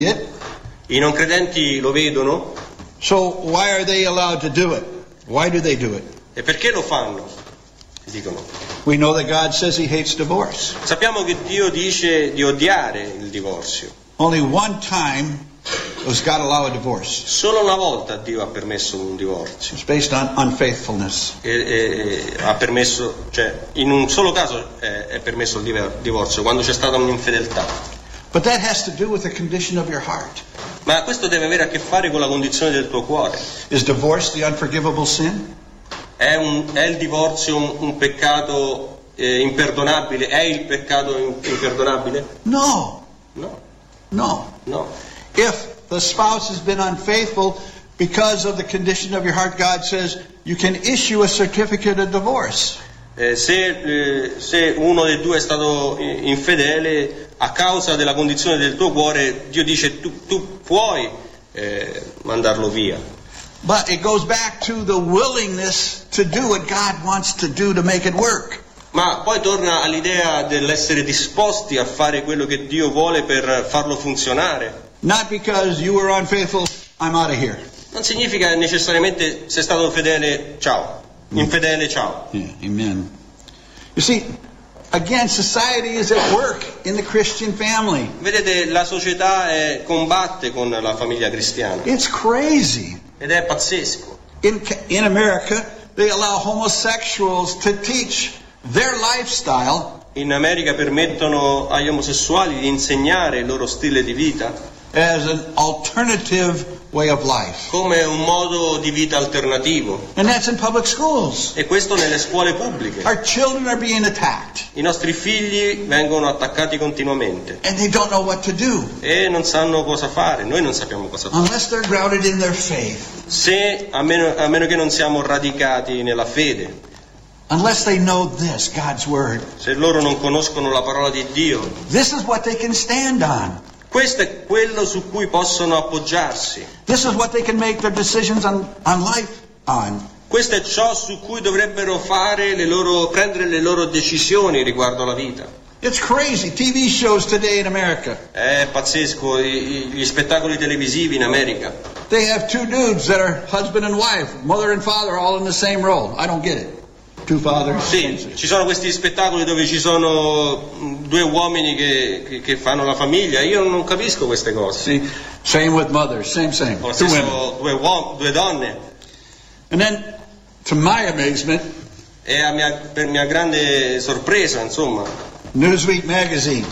it. I non credenti lo vedono. So why are they allowed to do it? Why do they do it? E perché lo fanno? Dicono. We know that God says he hates divorce. Sappiamo che Dio dice di odiare il divorzio. Only one time does God allow a divorce. Solo una volta Dio ha permesso un divorzio. It's based on unfaithfulness. Ha permesso, cioè, in un solo caso è permesso il divorzio, quando c'è stata un'infedeltà. But that has to do with the condition of your heart. Ma questo deve avere a che fare con la condizione del tuo cuore. Is divorce the unforgivable sin? È il divorzio un peccato imperdonabile? È il peccato imperdonabile? No. No. No. No. If the spouse has been unfaithful because of the condition of your heart, God says you can issue a certificate of divorce. Se uno dei due è stato infedele a causa della condizione del tuo cuore, Dio dice tu puoi mandarlo via. But it goes back to the willingness to do what God wants to do to make it work. Ma poi torna all'idea dell'essere disposti a fare quello che Dio vuole per farlo funzionare. Not because you were unfaithful, I'm out of here. Non significa necessariamente sei stato fedele, ciao. Infedele, ciao. Yeah, amen. You see, again, society is at work in the Christian family. Vedete, la società combatte con la famiglia cristiana. It's crazy. Ed è pazzesco. In America, they allow homosexuals to teach their lifestyle. In America permettono agli omosessuali di insegnare il loro stile di vita as an alternative way of life. Come un modo di vita alternativo. And that's in public schools. E questo nelle scuole pubbliche. Our children are being attacked. I nostri figli vengono attaccati continuamente. And they don't know what to do. E non sanno cosa fare, noi non sappiamo cosa fare. Unless they're grounded in their faith. Se a meno che non siamo radicati nella fede. Unless they know this, God's word. Se loro non conoscono la parola di Dio. This is what they can stand on. Questo è quello su cui possono appoggiarsi. This is what they can make their decisions on life on. Questo è ciò su cui dovrebbero prendere le loro decisioni riguardo alla vita. It's crazy. TV shows today in America. È pazzesco gli spettacoli televisivi in America. They have two dudes that are husband and wife, mother and father, all in the same role. I don't get it. Two fathers. Sì, ci sono questi spettacoli dove ci sono due uomini che fanno la famiglia. Io non capisco queste cose. See, same with mothers, same. Two women. Due donne. And then, to my amazement, e per mia grande sorpresa, insomma, Newsweek magazine,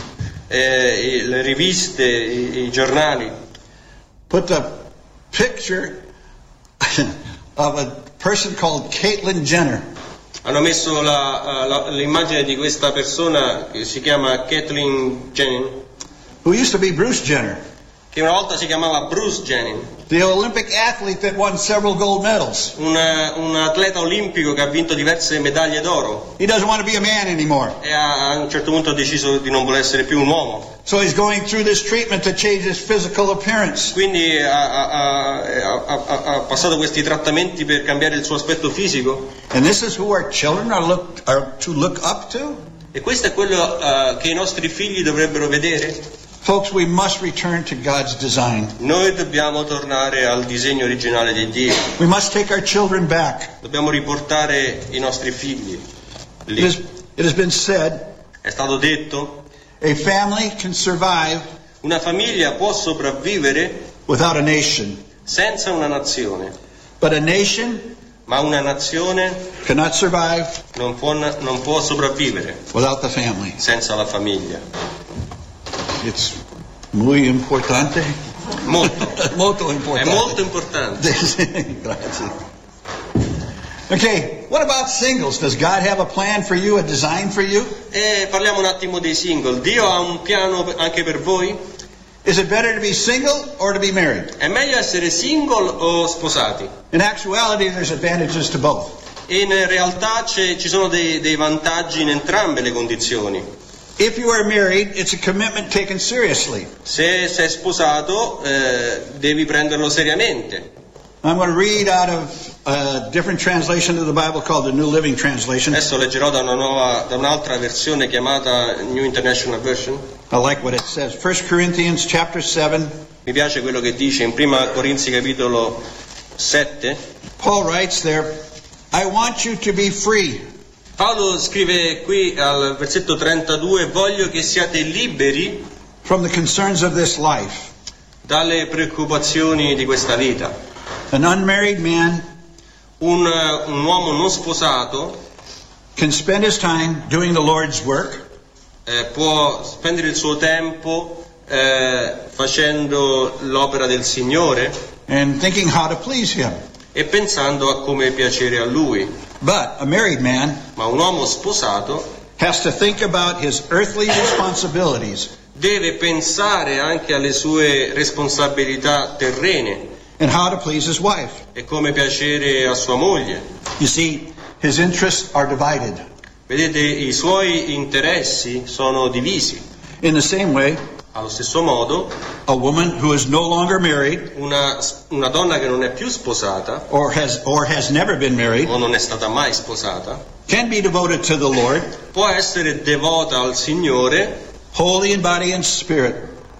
le riviste, i giornali, put the picture of a person called Caitlyn Jenner. Hanno messo l'immagine di questa persona che si chiama Caitlyn Jenner, who used to be Bruce Jenner, che una volta si chiamava Bruce Jenner, the Olympic athlete that won several gold medals. Un atleta olimpico che ha vinto diverse medaglie d'oro. He doesn't want to be a man anymore. E a un certo punto ha deciso di non voler essere più un uomo. So he's going through this treatment to change his physical appearance. Quindi ha passato questi trattamenti per cambiare il suo aspetto fisico. And this is who our children are to look up to? E questo è quello che i nostri figli dovrebbero vedere? Folks, we must return to God's design. Noi dobbiamo tornare al disegno originale di Dio. We must take our children back. Dobbiamo riportare i nostri figli lì. It has been said, è stato detto, a family can survive una famiglia può sopravvivere without a nation. Senza una nazione. But a nation ma una nazione cannot survive non può sopravvivere without the family. Senza la famiglia. It's muy importante. Molto importante. È molto importante. Grazie. Okay, what about singles? Does God have a plan for you, a design for you? Parliamo un attimo dei single. Dio ha un piano anche per voi? Is it better to be single or to be married? È meglio essere single o sposati? In actuality, there's advantages to both. In realtà ci sono dei vantaggi in entrambe le condizioni. If you are married, it's a commitment taken seriously. Se sei sposato, devi prenderlo seriamente. I'm going to read out of a different translation of the Bible called the New Living Translation. Adesso leggerò da un'altra versione chiamata New International Version. I like what it says. 1 Corinthians chapter 7. Mi piace quello che dice in Prima Corinzi capitolo 7. Paul writes there, I want you to be free. Paolo scrive qui al versetto 32, voglio che siate liberi from the concerns of this life. Dalle preoccupazioni di questa vita. An unmarried man un uomo non sposato can spend his time doing the Lord's work. Può spendere il suo tempo facendo l'opera del Signore and thinking how to please Him. E pensando a come piacere a Lui. But a married man Ma un uomo sposato has to think about his earthly responsibilities. Deve pensare anche alle sue responsabilità terrene. And how to please his wife. E come piacere a sua moglie. You see, his interests are divided. Vedete, i suoi interessi sono divisi. In the same way, allo stesso modo, a woman who is no longer married, una donna che non è più sposata, or has never been married, o non è stata mai sposata, can be devoted to the Lord, può essere devota al Signore, holy in body and spirit,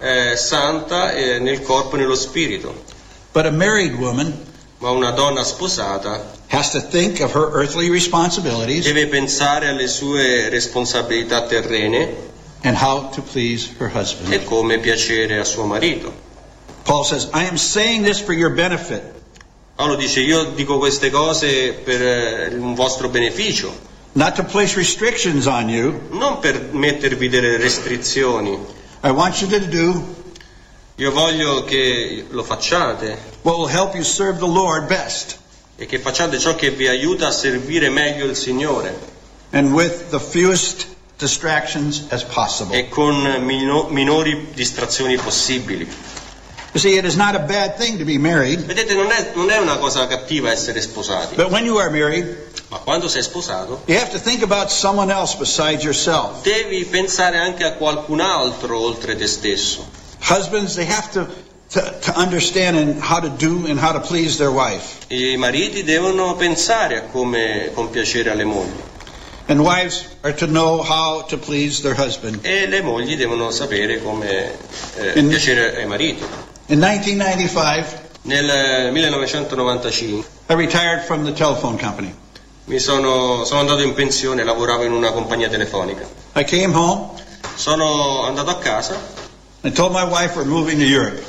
santa nel corpo e nello spirito. But a married woman, ma una donna sposata, has to think of her earthly responsibilities, deve pensare alle sue responsabilità terrene, and how to please her husband. E come piacere a suo marito. Paul says, I am saying this for your benefit. Paolo dice, io dico queste cose per un vostro beneficio. Not to place restrictions on you. Non per mettervi delle restrizioni. I want you to do Io voglio che lo facciate. What will help you serve the Lord best. E che facciate ciò che vi aiuta a servire meglio il Signore. And with the fewest distractions as possible. E con minori distrazioni possibili. You see, it is not a bad thing to be married. Vedete, non è una cosa cattiva essere sposati. But when you are married, ma quando sei sposato, you have to think about someone else besides yourself. Devi pensare anche a qualcun altro oltre te stesso. Husbands, they have to understand and how to do and how to please their wife. I mariti devono pensare a come compiacere alle mogli. And wives are to know how to please their husband. E le mogli devono sapere come piacere ai mariti. In 1995, nel 1995, I retired from the telephone company. Sono andato in pensione, lavoravo in una compagnia telefonica. I came home. Sono andato a casa. I told my wife we're moving to Europe.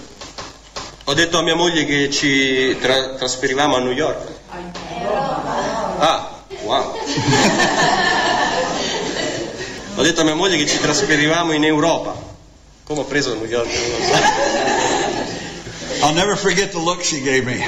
Ho detto a mia moglie che ci trasferivamo a New York. Ah, wow. Ho detto a mia moglie che ci trasferivamo in Europa. Come ho preso New York? I'll never forget the look she gave me.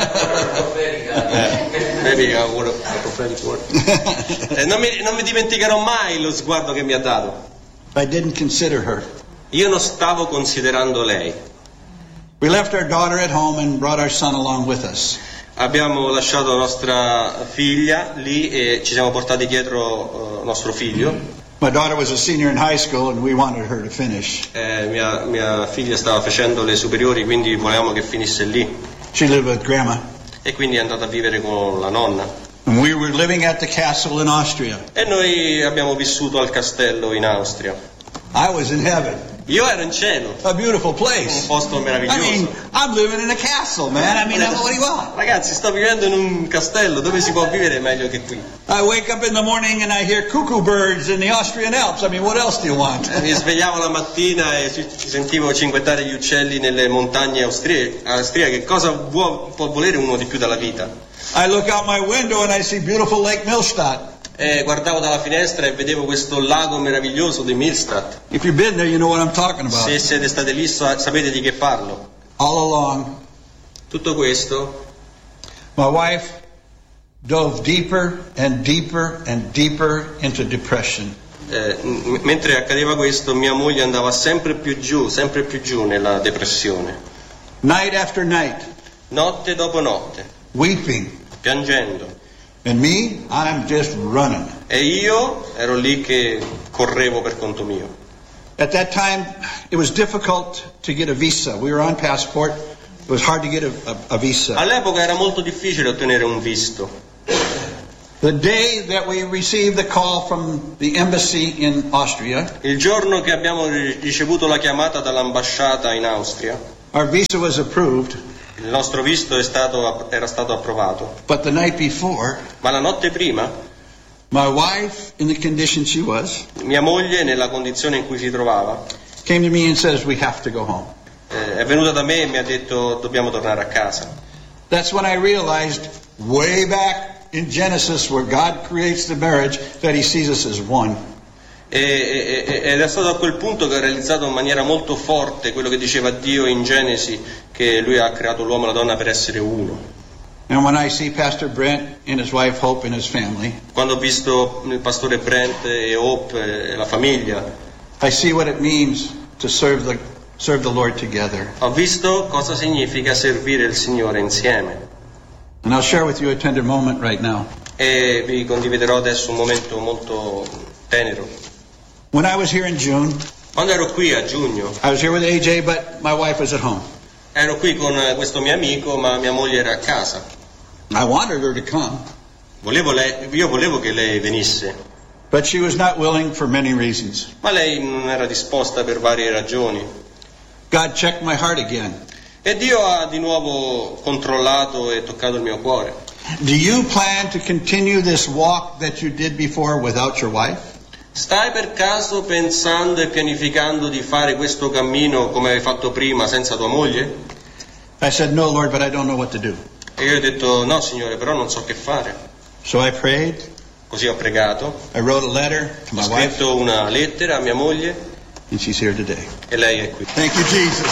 Maybe I would have prophetic word. Non mi dimenticherò mai lo sguardo che mi ha dato. I didn't consider her. Io non stavo considerando lei. We left our daughter at home and brought our son along with us. Abbiamo lasciato nostra figlia lì e ci siamo portati dietro nostro figlio. My daughter was a senior in high school and we wanted her to finish. Mia figlia stava facendo le superiori, quindi volevamo che finisse lì. She lived with grandma. E quindi è andata a vivere con la nonna. And we were living at the castle in Austria. E noi abbiamo vissuto al castello in Austria. I was in heaven. Io ero in cielo. A beautiful place. Un posto meraviglioso. I mean, I'm living in a castle, man. I mean, what do you want? Ragazzi, sto vivendo in un castello, dove si può vivere meglio che qui? I wake up in the morning and I hear cuckoo birds in the Austrian Alps. I mean, what else do you want? Mi svegliavo la mattina e sentivo cinguettare gli uccelli nelle montagne austriache. Cosa può volere uno di più dalla vita? I look out my window and I see beautiful Lake Millstatt. Guardavo dalla finestra e vedevo questo lago meraviglioso di Millstatt. If you've been there, you know what I'm talking about. Se siete stati lì sapete di che parlo. All along, tutto questo, my wife dove deeper and deeper and deeper into depression. Mentre accadeva questo, mia moglie andava sempre più giù nella depressione. Night after night. Notte dopo notte. Weeping. Piangendo. And me, I'm just running. E io ero lì che correvo per conto mio. At that time, it was difficult to get a visa. We were on passport. It was hard to get a visa. All'epoca era molto difficile ottenere un visto. The day that we received the call from the embassy in Austria, Il giorno che abbiamo ricevuto la chiamata dall'ambasciata in Austria, our visa was approved, il nostro visto era stato approvato. but the night before, Ma la notte prima, my wife, in the condition she was, mia moglie, nella condizione in cui si trovava, came to me and says, we have to go home. è venuta da me e mi ha detto dobbiamo tornare a casa. That's when I realized, way back in Genesis, where God creates the marriage, that He sees us as one. Ed è stato a quel punto che ho realizzato in maniera molto forte quello che diceva Dio in Genesi, che Lui ha creato l'uomo e la donna per essere uno. And when I see Pastor Brent and his wife Hope and his family, Quando ho visto il pastore Brent e Hope e la famiglia, I see what it means to serve the Lord together. ho visto cosa significa servire il Signore insieme. And I'll share with you a tender moment right now. E vi condividerò adesso un momento molto tenero. When I was here in June, Quando ero qui a giugno, I was here with AJ, but my wife was at home. ero qui con questo mio amico, ma mia moglie era a casa. I wanted her to come, Io volevo che lei venisse, but she was not willing for many reasons. ma lei non era disposta per varie ragioni. God checked my heart again. E Dio ha di nuovo controllato e toccato il mio cuore. Do you plan to continue this walk that you did before without your wife? Stai per caso pensando e pianificando di fare questo cammino come hai fatto prima senza tua moglie? I said, no, Lord, but I don't know what to do. E io ho detto no, Signore, però non so che fare. So I prayed. Così ho pregato, I wrote a letter to ho my wife, scritto una lettera a mia moglie and she's here today. e lei è qui. Thank you, Jesus.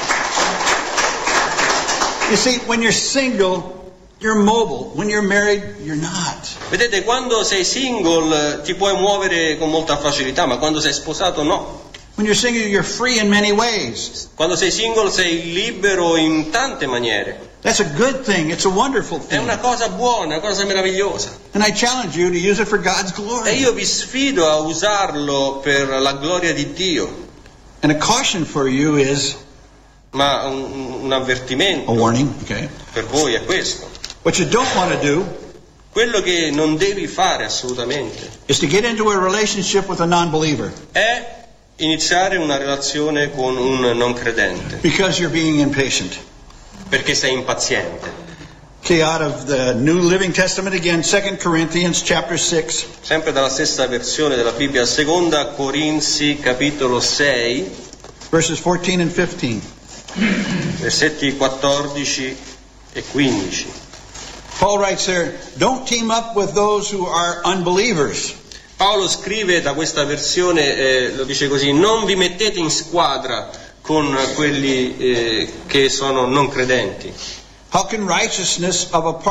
You see, when you're single, you're mobile. When you're married, you're not. Vedete, quando sei single ti puoi muovere con molta facilità, ma quando sei sposato no. When you're single, you're free in many ways. Quando sei single sei libero in tante maniere. That's a good thing. It's a wonderful È thing. una cosa buona, una cosa meravigliosa. And I challenge you to use it for God's E glory. io vi sfido a usarlo per la gloria di Dio. And a caution for you is, Ma un a avvertimento warning, okay? per voi è questo. What you don't want to do Quello che non devi fare assolutamente is to get into a relationship with a non-believer è iniziare una relazione con un non credente, because you're being impatient. perché sei impaziente. Okay, out of the New Living Testament again, 2 Corinthians chapter 6, Sempre dalla stessa versione della Bibbia, seconda Corinzi capitolo 6, verses 14 and 15. versetti 14 e 15. Paul writes there, don't team up with those who are unbelievers. Paolo scrive da questa versione, lo dice così: non vi mettete in squadra con quelli che sono non credenti. How can righteousness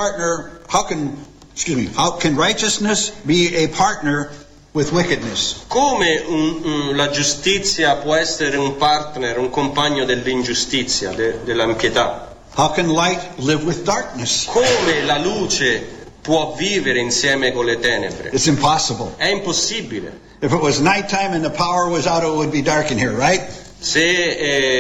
be a partner with wickedness? Come la giustizia può essere un partner, un compagno dell'ingiustizia, dell'impietà? How can light live with darkness? Come la luce può vivere insieme con le tenebre? It's impossible. È impossibile. If it was nighttime and the power was out, it would be dark in here, right? Se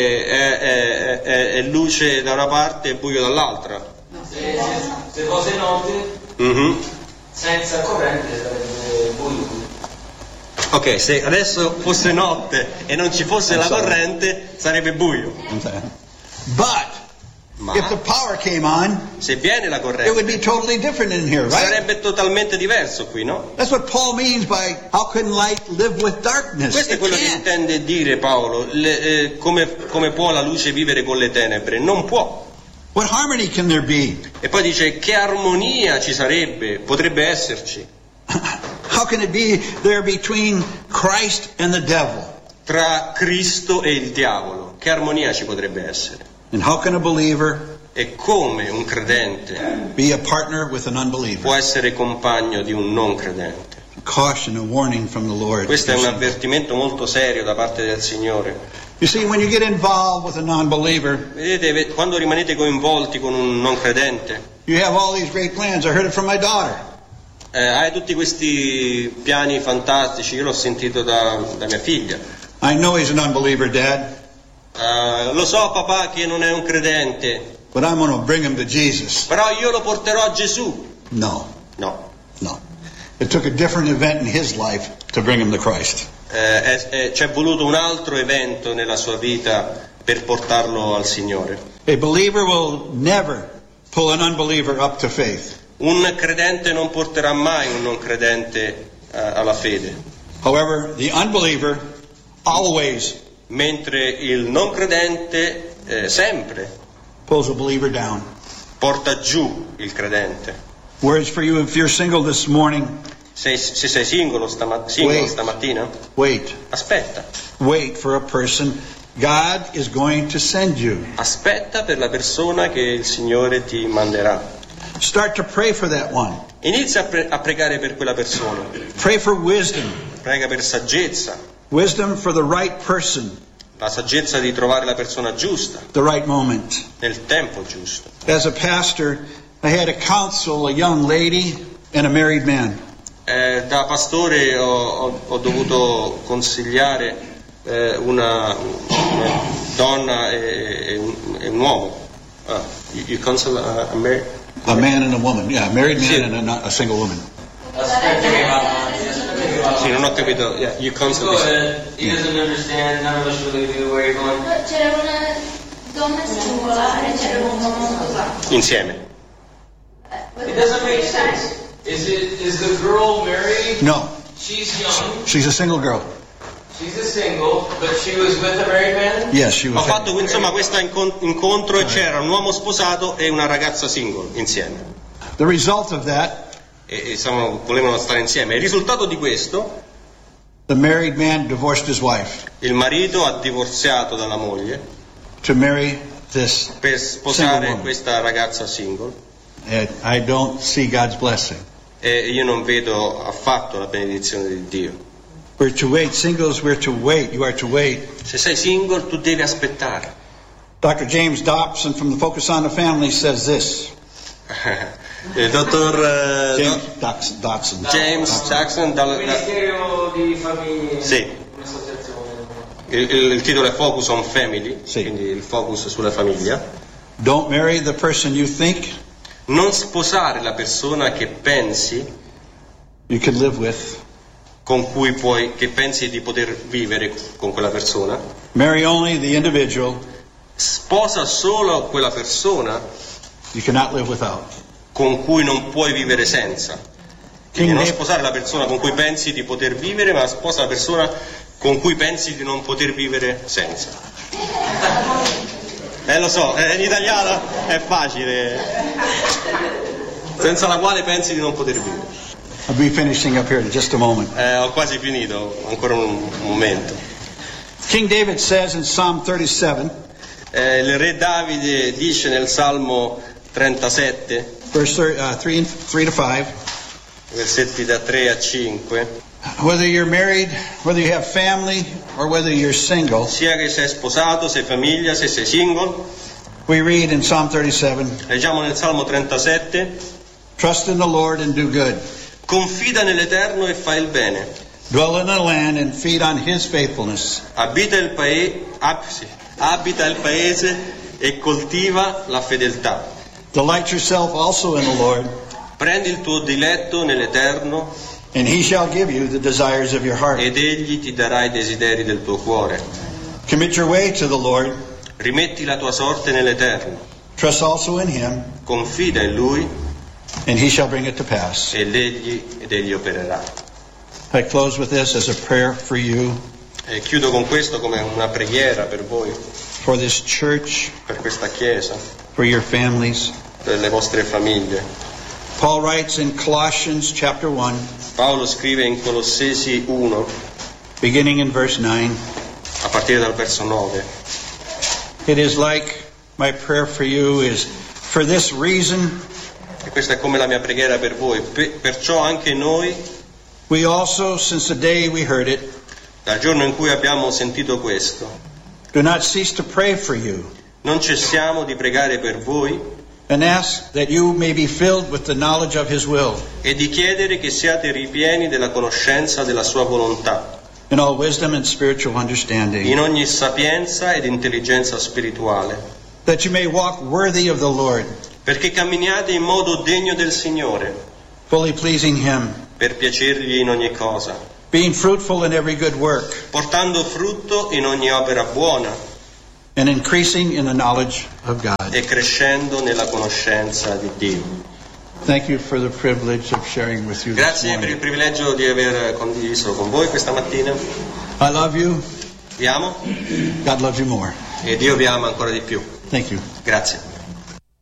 è luce da una parte e buio dall'altra. Se fosse notte, senza corrente sarebbe buio. Ok, se adesso fosse notte e non ci fosse la corrente sarebbe buio. But Ma if the power came on, se viene la it would corrente be totally different in here, right? sarebbe totalmente diverso qui, no? That's what Paul means by how can light live with darkness? Questo è It quello che can't. intende dire Paolo. Come può la luce vivere con le tenebre? Non può. What harmony can there be? E poi dice che armonia ci sarebbe, potrebbe esserci How can it be there between Christ and the devil? tra Cristo e il diavolo. Che armonia ci potrebbe essere? And how can a believer E come un credente be a partner with an unbeliever? può essere compagno di un non credente? Caution, a warning from the Lord. Questo è un avvertimento molto serio da parte del Signore. You see, when you get involved with a non-believer, Vedete, quando rimanete coinvolti con un non credente, you have all these great plans. I heard it from my daughter. hai tutti questi piani fantastici. Io l'ho sentito da mia figlia. I know he's an unbeliever, Dad. Lo so papà che non è un credente, but I'm going to bring him to Jesus. però io lo porterò a Gesù. No. No. It took a different event in his life to bring him to Christ. C'è voluto un altro evento nella sua vita per portarlo al Signore. A believer will never pull an unbeliever up to faith. Un credente non porterà mai un non credente alla fede. However, the unbeliever always Mentre il non credente sempre pulls a believer down. porta giù il credente. Words for you if you're single this morning. Se sei singolo stamattina, Wait. aspetta. Wait for a person God is going to send you. Aspetta per la persona che il Signore ti manderà. Start to pray for that one. Inizia a pregare per quella persona. Pray for wisdom. Prega per saggezza. Wisdom for the right person, La saggezza di trovare la persona giusta, the right moment. nel tempo giusto. As a pastor, I had to counsel a young lady and a married man. Da pastore ho dovuto consigliare una donna e un uomo. You counsel a Man and a woman, yeah, a married man and a single woman. Sì, non ho capito. Yeah, you counsel Go this. ahead. He doesn't understand. None of us really do where you're going. C'era una donna singola e c'era un uomo sposato. Insieme. It doesn't make sense. Is the girl married? No, She's young. she's a single girl. She's a single, but she was with a married man? Yes, she Ho was. fatto insomma questo incontro e c'era un uomo sposato e una ragazza single insieme. The result of that, E volevano stare insieme. Il risultato di questo, the married man divorced his wife il marito ha divorziato dalla moglie to marry this per single sposare woman. questa ragazza single. And I don't see God's blessing. E io non vedo affatto la benedizione di Dio. We're to wait. Singles, we're to wait. You are to wait. Se sei single tu devi aspettare. Dr. James Dobson from the Focus on the Family says this. Il dottor Dodson. James Jackson Ministero di famiglie. Sì. Un'associazione. Il titolo è Focus on Family, Sì. quindi il focus sulla famiglia. Don't marry the person you think Non sposare la persona che pensi you can live with. che pensi di poter vivere con quella persona. Marry only the individual Sposa solo quella persona you cannot live without. con cui non puoi vivere senza. Quindi King non David- sposare la persona con cui pensi di poter vivere, ma sposa la persona con cui pensi di non poter vivere senza. Lo so, in italiano è facile. Senza la quale pensi di non poter vivere. I'll be finishing up here in just a moment. Ho quasi finito, ancora un momento. King David says in Psalm 37, Il re Davide dice nel Salmo 37, verse 3 to 5, versetti da 3 a 5, whether you're married, whether you have family, or whether you're single, sia che sei sposato, sei famiglia, se sei single, we read in Psalm 37, leggiamo nel Salmo 37, trust in the Lord and do good. confida nell'Eterno e fai il bene, Dwell in the land and feed on his faithfulness. abita il paese e coltiva la fedeltà. Delight yourself also in the Lord, Prendi il tuo diletto nell'Eterno and he shall give you the desires of your heart. ed egli ti darà i desideri del tuo cuore. Commit your way to the Lord. Rimetti la tua sorte nell'Eterno, Trust also in him, confida in Lui and he shall bring it to pass. ed egli opererà. I close with this as a prayer for you, E chiudo con questo come una preghiera per voi, for this church, per questa Chiesa, for your families. per le vostre famiglie. Paul writes in Colossians chapter 1, Paolo scrive in Colossesi 1, beginning in verse 9, a partire dal verso 9. it is like my prayer for you is for this reason E questa è come la mia preghiera per voi. Perciò anche noi, we also, since the day we heard it, dal giorno in cui abbiamo sentito questo, do not cease to pray for you non cessiamo di pregare per voi and ask that you may be filled with the knowledge of his will e di chiedere che siate ripieni della conoscenza della sua volontà in all wisdom and spiritual understanding, in ogni sapienza ed intelligenza spirituale, that you may walk worthy of the Lord, perché camminiate in modo degno del Signore, fully pleasing Him, per piacergli in ogni cosa, being fruitful in every good work, portando frutto in ogni opera buona and increasing in the knowledge of God. e crescendo nella conoscenza di Dio. Thank you for the privilege of sharing with you this Grazie per il morning. privilegio di aver condiviso con voi questa mattina. I love you. Vi amo God loves you more. e Dio vi ama ancora di più. Thank you. Grazie.